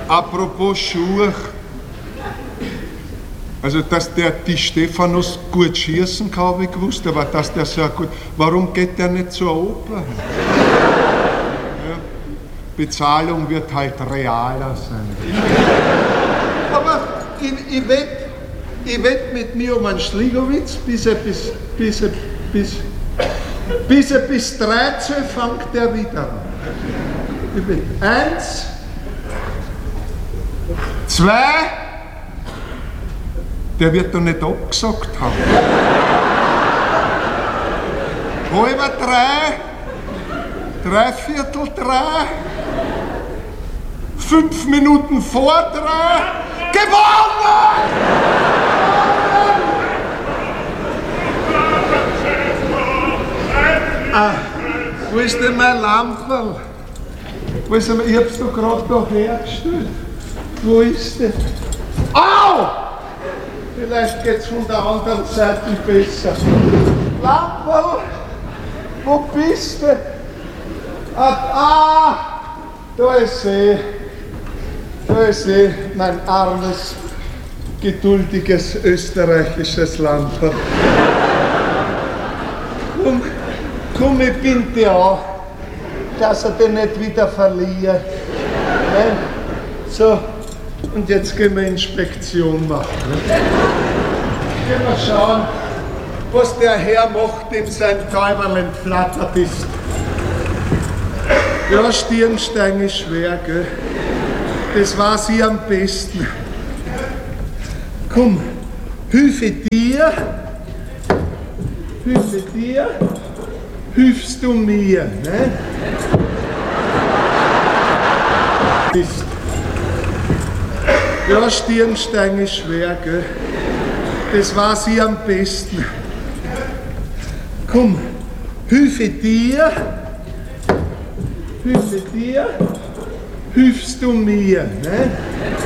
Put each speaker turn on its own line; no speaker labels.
Apropos Schuhe. Also, dass der Di Stephanus gut schießen kann, habe ich gewusst, aber dass der so gut. Warum geht der nicht zur Oper? Ja, Bezahlung wird halt realer sein. Aber ich wett mit mir um einen Schligowitz, bis er bis 13 fängt der wieder an. Ich wett 1, 2. Der wird doch nicht abgesagt haben. Halber 3, 3/4 3, 5 Minuten vor 3, gewonnen! Wo ist denn mein Lamperl? Ich hab's doch gerade da hergestellt. Wo ist der? Au! Vielleicht geht's von der anderen Seite besser. Lamperl, wo bist du? Da ist sie. Da ist sie, mein armes, geduldiges österreichisches Lamperl. Komm, ich bin dir an, dass er den nicht wieder verliert. Ne? So. Und jetzt gehen wir Inspektion machen. Gehen wir schauen, was der Herr macht, dem sein Täuberl entflattert ist. Ja, Stirnstein ist schwer, gell? Das weiß ich am besten. Komm, hilfe dir, hilfst du mir, ne? Ja, Stirnstein ist schwer, gell? Das weiß ich am besten. Komm, hilfe dir, hilfst du mir, ne?